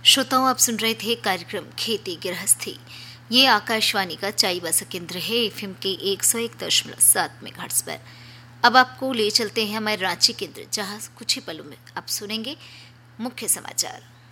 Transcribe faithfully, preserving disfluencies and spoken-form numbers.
श्रोताओं, आप सुन रहे थे कार्यक्रम खेती गृहस्थी। ये आकाशवाणी का चाईबासा केंद्र है एफएम के एक सौ एक दशमलव सात मेगाहर्ट्ज पर। अब आपको ले चलते हैं हमारे रांची केंद्र, जहां कुछ ही पलों में आप सुनेंगे मुख्य समाचार।